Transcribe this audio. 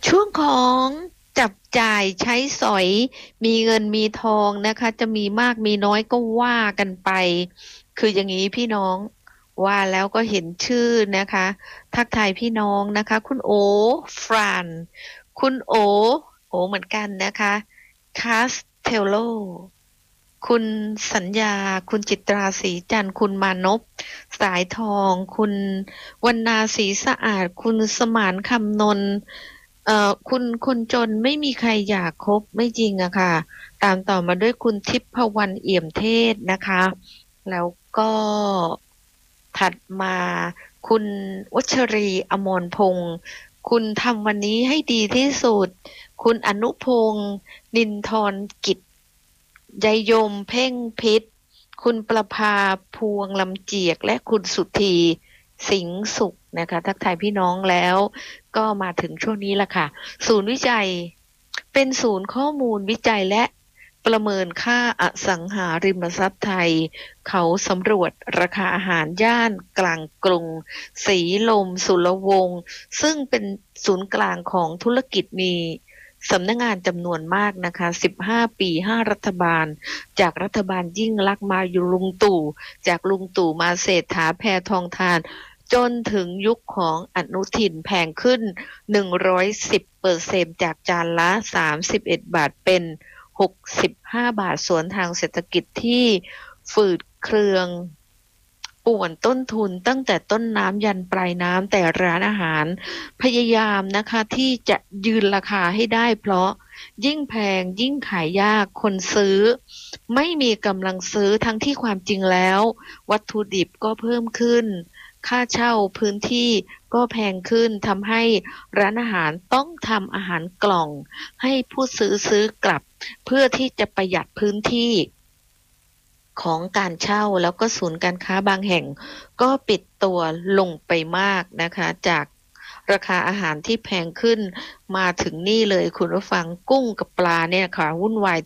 ช่วงของจับจ่ายใช้สอยมีเงินมีทองนะคะจะมีมากมีน้อยก็ว่ากันไปคืออย่างนี้พี่น้องว่าแล้วก็เห็นชื่อนะคะทักทายพี่น้องนะคะคุณโอฟรานคุณโอเหมือนกันนะคะคาสเทโลคุณสัญญาคุณจิตราศรีจันทร์คุณมานพสายทองคุณวรรณาศรีสะอาดคุณสมานคำนนท์ คุณคนจนไม่มีใครอยากคบไม่จริงอะค่ะตามต่อมาด้วยคุณทิพวรรณเอี่ยมเทศนะคะแล้วก็ถัดมาคุณวัชรีอมรพงศ์คุณทำวันนี้ให้ดีที่สุดคุณอนุพงศ์นินทรกิจยายยมเพ่งพิษคุณประภาพวงลำเจียกและคุณสุธีสิงห์สุขนะคะทักทายพี่น้องแล้ว ก็มาถึงช่วงนี้ละค่ะศูนย์วิจัยเป็นศูนย์ข้อมูลวิจัยและประเมินค่าอสังหาริมทรัพย์ไทยเขาสำรวจราคาอาหารย่านกลางกรุงศรีลมสุรวงศ์ซึ่งเป็นศูนย์กลางของธุรกิจมีสำนักงานจำนวนมากนะคะ15ปี5รัฐบาลจากรัฐบาลยิ่งลักษณ์มาอยู่ลุงตู่จากลุงตู่มาเศรษฐาแพทองธาร จนถึงยุคของอนุทินแพงขึ้น110%จากจานละ31บาทเป็น65บาทสวนทางเศรษฐกิจที่ฝืดเคืองป่วนต้นทุนตั้งแต่ต้นน้ำยันปลายน้ำแต่ร้านอาหารพยายามนะคะที่จะยืนราคาให้ได้เพราะยิ่งแพงยิ่งขายยากคนซื้อไม่มีกำลังซื้อทั้งที่ความจริงแล้ววัตถุดิบก็เพิ่มขึ้น ค่าเช่าพื้นที่ก็แพงขึ้นทำให้ร้านอาหารต้องทำอาหารกล่องให้ผู้ซื้อกลับเพื่อที่จะประหยัดพื้นที่ของการเช่าแล้วก็ศูนย์การค้าบางแห่งก็ปิดตัวลงไปมากนะคะจากราคาอาหารที่แพงขึ้นมาถึงนี่เลยคุณผู้ฟังกุ้งกับปลาเนี่ยค่ะวุ่นวาย